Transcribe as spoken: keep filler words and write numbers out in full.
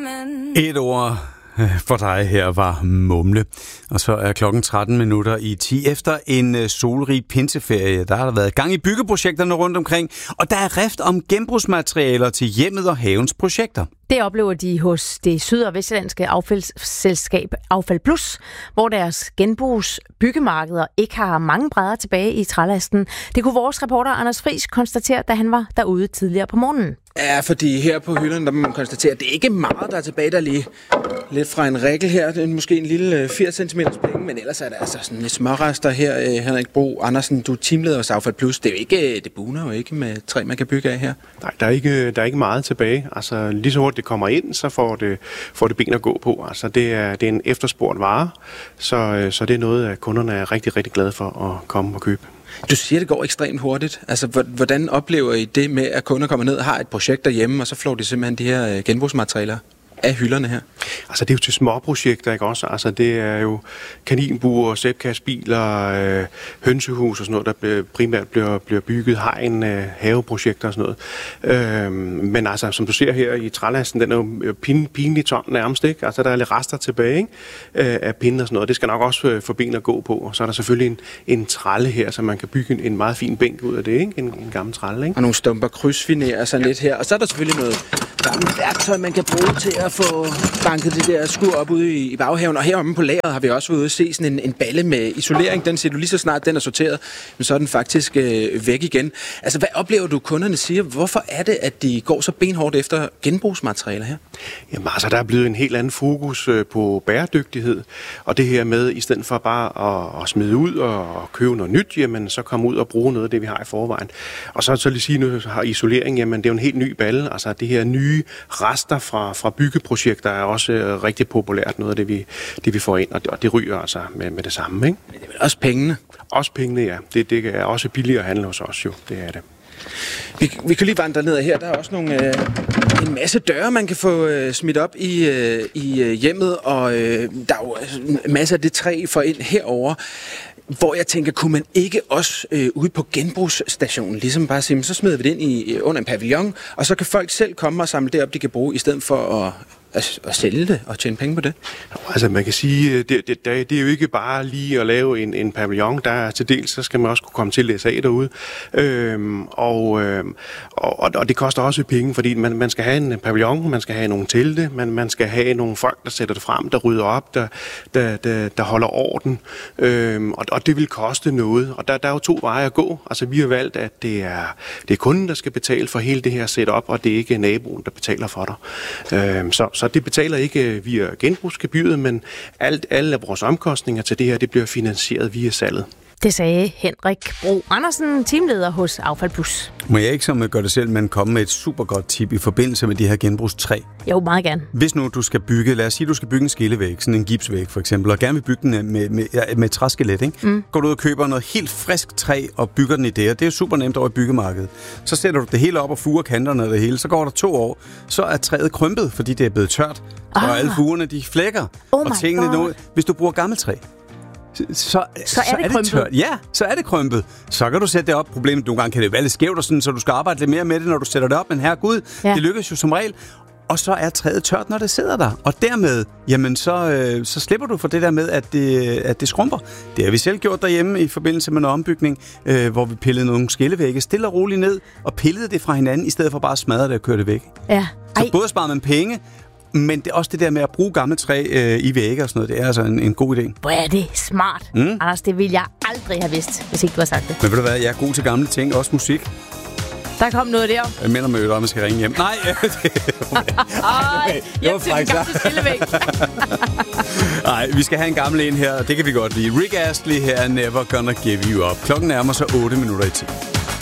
Et ord for dig her var mumle. Og så er klokken tretten minutter i ti. Efter en solrig pinseferie, der har der været gang i byggeprojekterne rundt omkring, og der er rift om genbrugsmaterialer til hjemmet og havens projekter. Det oplever de hos det syd- og vestlandske affaldsselskab Affald Plus, hvor deres genbrugsbyggemarkeder ikke har mange brædder tilbage i trælasten. Det kunne vores reporter Anders Friis konstatere, da han var derude tidligere på morgenen. Ja, fordi her på hylderne, der må man konstatere, at det er ikke meget, der er tilbage, der lige lidt fra en rækkel her. Det er måske en lille firs centimeter penge, men ellers er der altså sådan lidt smårester her. Henrik Bro Andersen, du er teamleder hos Affald Plus. Det er jo ikke, det buner jo ikke med træ, man kan bygge af her. Nej, der er ikke, der er ikke meget tilbage. Altså lige så hurtigt det kommer ind, så får det, får det ben at gå på. Altså det er, det er en efterspurgt vare, så, så det er noget, at kunderne er rigtig, rigtig glade for at komme og købe. Du siger, det går ekstremt hurtigt. Altså, hvordan oplever I det med, at kunder kommer ned og har et projekt derhjemme, og så flår de simpelthen de her genbrugsmaterialer af hylderne her? Altså, det er jo til små projekter, ikke også? Altså, det er jo kaninbuer, sæbkastbiler, øh, hønsehus og sådan noget, der primært bliver, bliver bygget, hegn, øh, haveprojekter og sådan noget. Øh, men altså, som du ser her i trælasten, den er jo pin, pinlig tom nærmest, ikke? Altså, der er lidt rester tilbage, ikke? Øh, af pinde og sådan noget. Det skal nok også øh, få ben at gå på. Og så er der selvfølgelig en, en tralle her, så man kan bygge en, en meget fin bænk ud af det, ikke? En, en gammel tralle, ikke? Og nogle stumper krydsfinerer sådan lidt her. Og så er der selvfølgelig noget gammelt værktøj, man kan bruge til at få banket det der skur op ude i, i baghaven. Og heromme på lageret har vi også været ude at se sådan en, en balle med isolering. Den siger du lige så snart, den er sorteret, men så er den faktisk øh, væk igen. Altså, hvad oplever du, kunderne siger? Hvorfor er det, at de går så benhårdt efter genbrugsmaterialer her? Jamen altså, der er blevet en helt anden fokus øh, på bæredygtighed. Og det her med, i stedet for bare at, at smide ud og, og købe noget nyt, jamen så komme ud og bruge noget af det, vi har i forvejen. Og så, så lige sige, nu har isolering, jamen det er jo en helt ny balle. Altså, det her nye rester fra, fra byggeprojekter er også øh, rigtig populært, noget af det, vi, det, vi får ind, og det, og det ryger altså med, med det samme, ikke? Men det er vel også pengene? Også pengene, ja. Det, det er også billigere at handle hos os, jo. Det er det. Vi, vi kan lige vandre ned her. Der er også nogle, øh, en masse døre, man kan få øh, smidt op i, øh, i hjemmet, og øh, der er jo en masse af det træ for ind herover. Hvor jeg tænker, kunne man ikke også øh, ude på genbrugsstationen, ligesom bare sige, så smider vi det ind i, under en pavillon, og så kan folk selv komme og samle det op, de kan bruge, i stedet for at, at, at sælge det og tjene penge på det? Altså man kan sige, det, det, det er jo ikke bare lige at lave en, en pavillon, der er til dels, så skal man også kunne komme til at læse af derude. Øhm, og, øhm, og, og det koster også penge, fordi man, man skal have en pavillon, man skal have nogle telte, man, man skal have nogle folk, der sætter det frem, der rydder op, der, der, der, der holder orden, øhm, og, og det vil koste noget. Og der, der er jo to veje at gå. Altså vi har valgt, at det er, det er kunden, der skal betale for hele det her setup, og det er ikke naboen, der betaler for dig. Øhm, så, så det betaler ikke via genbrugsgebyret, men alt, alle af vores omkostninger til det her, det bliver finansieret via salget. Det sagde Henrik Bro Andersen, teamleder hos Affald Plus. Må jeg ikke som gør det selv, men komme med et super godt tip i forbindelse med de her genbrugstræ? Jo, meget gerne. Hvis nu du skal bygge, lad os sige, du skal bygge en skillevæg, sådan en gipsvæg for eksempel, og gerne vil bygge den med, med, ja, med et træskelet, ikke? Mm. Går du ud og køber noget helt frisk træ og bygger den i det, og det er jo super nemt over i byggemarkedet. Så sætter du det hele op og fuger kanterne af det hele, så går der to år, så er træet krympet, fordi det er blevet tørt, ah. og alle fugerne de flækker, oh og tingene nu. Hvis du bruger gammelt træ, Så, så, så er det, så er det tørt. Ja, så er det krympet. Så kan du sætte det op. Problemet nogle gange kan det være lidt skævt, og sådan, så du skal arbejde lidt mere med det, når du sætter det op. Men herregud, ja. Det lykkes jo som regel. Og så er træet tørt, når det sidder der. Og dermed, jamen så, øh, så slipper du for det der med, at det, at det skrumper. Det har vi selv gjort derhjemme i forbindelse med noget ombygning, øh, hvor vi pillede nogle skillevægge stille og roligt ned, og pillede det fra hinanden, i stedet for bare at smadre det og køre det væk. Ja. Så både sparer man penge, men det er også det der med at bruge gamle træ øh, i vægge og sådan noget, det er altså en, en god idé. Hvor er det smart. Mm. Anders, det ville jeg aldrig have vidst, hvis ikke du har sagt det. Men ved du hvad, jeg er god til gamle ting, også musik. Der kom noget der. Jeg minder mig jo, at man skal ringe hjem. Nej, det Ej, hjem til den gamle skillevæg. Nej, vi skal have en gammel en her, og det kan vi godt lide. Rick Astley her, Never Gonna Give You Up. Klokken nærmer sig otte minutter i ti.